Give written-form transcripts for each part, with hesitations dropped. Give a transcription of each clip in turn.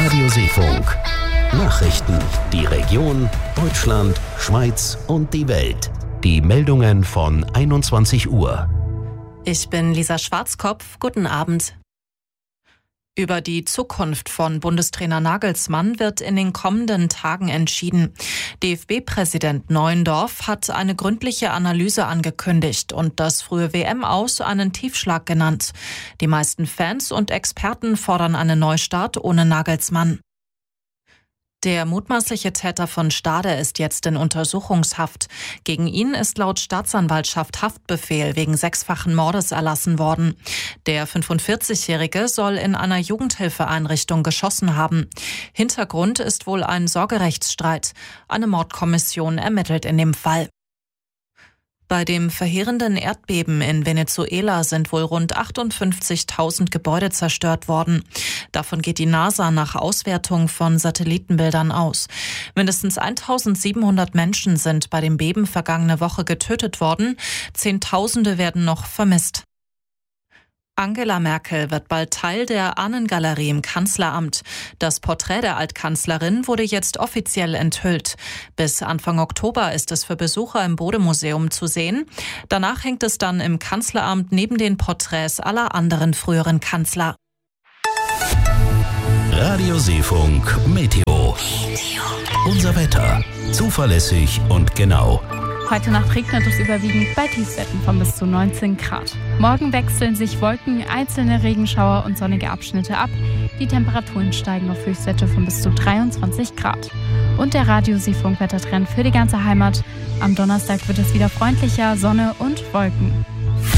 Radio Seefunk. Nachrichten, die Region, Deutschland, Schweiz und die Welt. Die Meldungen von 21 Uhr. Ich bin Lisa Schwarzkopf. Guten Abend. Über die Zukunft von Bundestrainer Nagelsmann wird in den kommenden Tagen entschieden. DFB-Präsident Neuendorf hat eine gründliche Analyse angekündigt und das frühe WM-Aus einen Tiefschlag genannt. Die meisten Fans und Experten fordern einen Neustart ohne Nagelsmann. Der mutmaßliche Täter von Stade ist jetzt in Untersuchungshaft. Gegen ihn ist laut Staatsanwaltschaft Haftbefehl wegen 6-fachen Mordes erlassen worden. Der 45-Jährige soll in einer Jugendhilfeeinrichtung geschossen haben. Hintergrund ist wohl ein Sorgerechtsstreit. Eine Mordkommission ermittelt in dem Fall. Bei dem verheerenden Erdbeben in Venezuela sind wohl rund 58.000 Gebäude zerstört worden. Davon geht die NASA nach Auswertung von Satellitenbildern aus. Mindestens 1.700 Menschen sind bei dem Beben vergangene Woche getötet worden. Zehntausende werden noch vermisst. Angela Merkel wird bald Teil der Ahnengalerie im Kanzleramt. Das Porträt der Altkanzlerin wurde jetzt offiziell enthüllt. Bis Anfang Oktober ist es für Besucher im Bode-Museum zu sehen. Danach hängt es dann im Kanzleramt neben den Porträts aller anderen früheren Kanzler. Radio Seefunk Meteo. Unser Wetter. Zuverlässig und genau. Heute Nacht regnet es überwiegend bei Tiefstwerten von bis zu 19 Grad. Morgen wechseln sich Wolken, einzelne Regenschauer und sonnige Abschnitte ab. Die Temperaturen steigen auf Höchstwerte von bis zu 23 Grad. Und der Radio-Seefunk-Wettertrend für die ganze Heimat. Am Donnerstag wird es wieder freundlicher, Sonne und Wolken.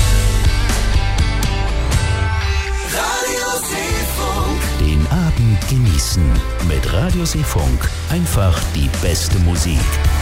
Radio Seefunk. Den Abend genießen. Mit Radio Seefunk. Einfach die beste Musik.